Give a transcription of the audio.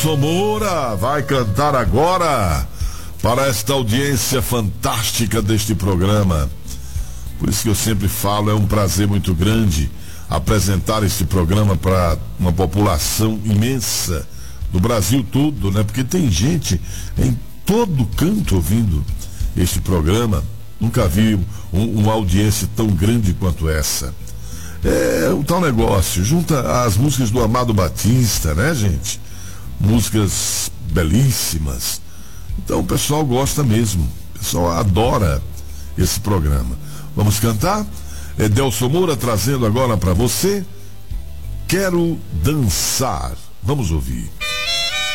Delson Moura vai cantar agora para esta audiência fantástica deste programa. Por isso que eu sempre falo, é um prazer muito grande apresentar este programa para uma população imensa do Brasil todo, né? Porque tem gente em todo canto ouvindo este programa. Nunca vi uma audiência tão grande quanto essa. É um tal negócio, junta as músicas do Amado Batista, né, gente? Músicas belíssimas. Então o pessoal gosta mesmo, o pessoal adora esse programa. Vamos cantar? É Delson Moura trazendo agora para você Quero Dançar. Vamos ouvir.